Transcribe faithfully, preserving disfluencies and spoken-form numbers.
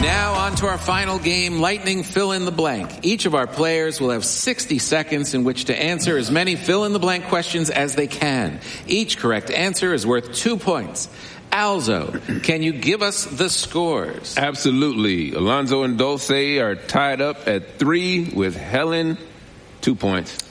Now on to our final game, Lightning Fill in the Blank. Each of our players will have sixty seconds in which to answer as many fill-in-the-blank questions as they can. Each correct answer is worth two points. Alzo, can you give us the scores? Absolutely. Alonzo and Dulce are tied up at three with Helen, two points.